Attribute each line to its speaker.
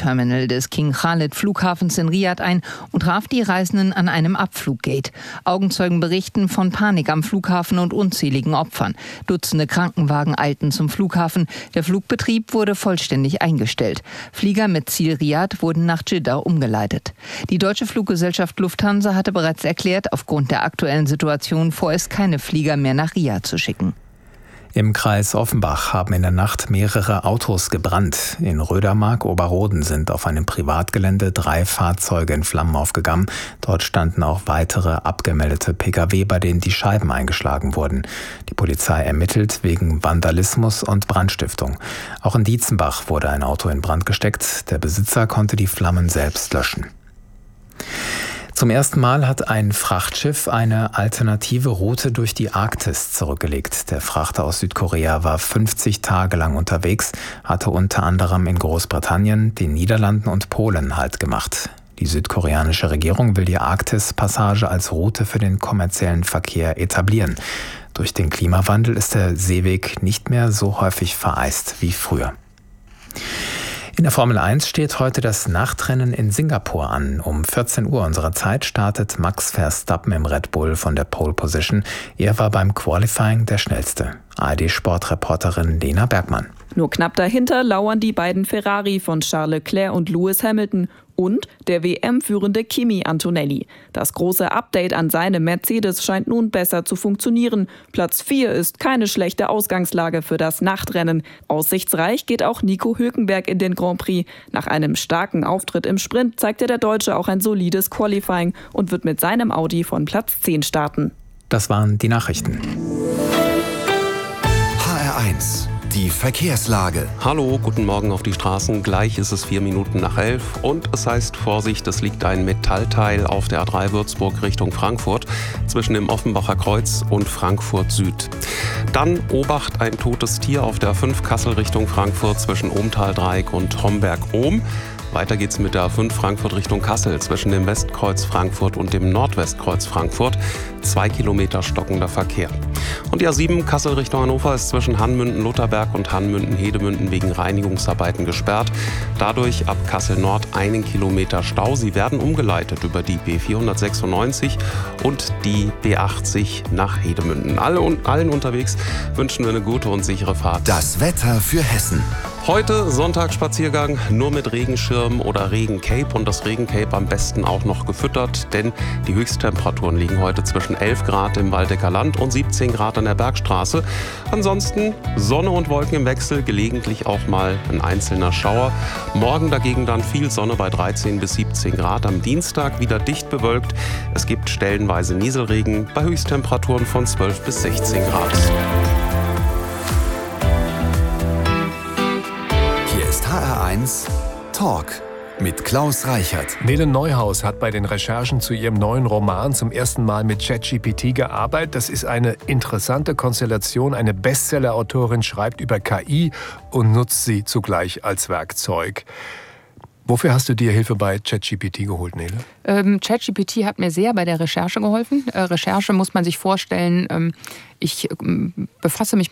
Speaker 1: Terminal des King Khalid Flughafens in Riyadh ein und traf die Reisenden an einem Abfluggate. Augenzeugen berichten von Panik am Flughafen und unzähligen Opfern. Dutzende Krankenwagen eilten zum Flughafen. Der Flugbetrieb wurde vollständig eingestellt. Flieger mit Ziel Riyadh wurden nach Jeddah umgeleitet. Die deutsche Fluggesellschaft Lufthansa hatte bereits erklärt, aufgrund der aktuellen Situation vorerst keine Flieger mehr nach Riyadh zu schicken.
Speaker 2: Im Kreis Offenbach haben in der Nacht mehrere Autos gebrannt. In Rödermark-Oberroden sind auf einem Privatgelände 3 Fahrzeuge in Flammen aufgegangen. Dort standen auch weitere abgemeldete Pkw, bei denen die Scheiben eingeschlagen wurden. Die Polizei ermittelt wegen Vandalismus und Brandstiftung. Auch in Dietzenbach wurde ein Auto in Brand gesteckt. Der Besitzer konnte die Flammen selbst löschen. Zum ersten Mal hat ein Frachtschiff eine alternative Route durch die Arktis zurückgelegt. Der Frachter aus Südkorea war 50 Tage lang unterwegs, hatte unter anderem in Großbritannien, den Niederlanden und Polen Halt gemacht. Die südkoreanische Regierung will die Arktis-Passage als Route für den kommerziellen Verkehr etablieren. Durch den Klimawandel ist der Seeweg nicht mehr so häufig vereist wie früher. In der Formel 1 steht heute das Nachtrennen in Singapur an. Um 14 Uhr unserer Zeit startet Max Verstappen im Red Bull von der Pole Position. Er war beim Qualifying der schnellste. ARD-Sportreporterin Lena Bergmann.
Speaker 3: Nur knapp dahinter lauern die beiden Ferrari von Charles Leclerc und Lewis Hamilton und der WM-führende Kimi Antonelli. Das große Update an seinem Mercedes scheint nun besser zu funktionieren. Platz 4 ist keine schlechte Ausgangslage für das Nachtrennen. Aussichtsreich geht auch Nico Hülkenberg in den Grand Prix. Nach einem starken Auftritt im Sprint zeigte der Deutsche auch ein solides Qualifying und wird mit seinem Audi von Platz 10 starten.
Speaker 2: Das waren die Nachrichten.
Speaker 4: HR1, die Verkehrslage.
Speaker 5: Hallo, guten Morgen auf die Straßen. Gleich ist es 11:04 und es heißt Vorsicht, es liegt ein Metallteil auf der A3 Würzburg Richtung Frankfurt zwischen dem Offenbacher Kreuz und Frankfurt Süd. Dann Obacht, ein totes Tier auf der A5 Kassel Richtung Frankfurt zwischen Ohmtal-Dreieck und Homberg-Ohm. Weiter geht's mit der A5 Frankfurt Richtung Kassel zwischen dem Westkreuz Frankfurt und dem Nordwestkreuz Frankfurt. 2 Kilometer stockender Verkehr. Und die A7 Kassel Richtung Hannover ist zwischen Hannmünden-Lutherberg und Hannmünden-Hedemünden wegen Reinigungsarbeiten gesperrt. Dadurch ab Kassel Nord 1 Kilometer Stau. Sie werden umgeleitet über die B496 und die B80 nach Hedemünden. Allen unterwegs wünschen wir eine gute und sichere Fahrt.
Speaker 4: Das Wetter für Hessen.
Speaker 5: Heute Sonntagsspaziergang nur mit Regenschirm oder Regencape und das Regencape am besten auch noch gefüttert, denn die Höchsttemperaturen liegen heute zwischen 11 Grad im Waldecker Land und 17 Grad an der Bergstraße. Ansonsten Sonne und Wolken im Wechsel, gelegentlich auch mal ein einzelner Schauer. Morgen dagegen dann viel Sonne bei 13 bis 17 Grad. Am Dienstag wieder dicht bewölkt. Es gibt stellenweise Nieselregen bei Höchsttemperaturen von 12 bis 16 Grad.
Speaker 4: HR1 Talk mit Klaus Reichert.
Speaker 6: Nele Neuhaus hat bei den Recherchen zu ihrem neuen Roman zum ersten Mal mit ChatGPT gearbeitet. Das ist eine interessante Konstellation. Eine Bestseller-Autorin schreibt über KI und nutzt sie zugleich als Werkzeug. Wofür hast du dir Hilfe bei ChatGPT geholt, Nele?
Speaker 7: ChatGPT hat mir sehr bei der Recherche geholfen. Recherche muss man sich vorstellen, ich befasse mich